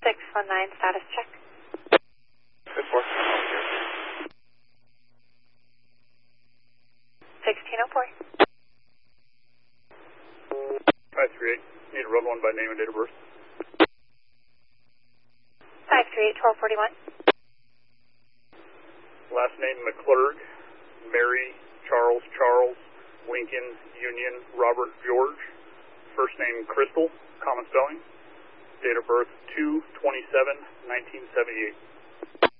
619 status check. Good for. 1604. 538. Need a run one by name and date of birth. 538 1241. Last name McClurg, Mary, Charles, Lincoln, Union, Robert, George. First name Crystal, common spelling. Date of birth 2/27/1978.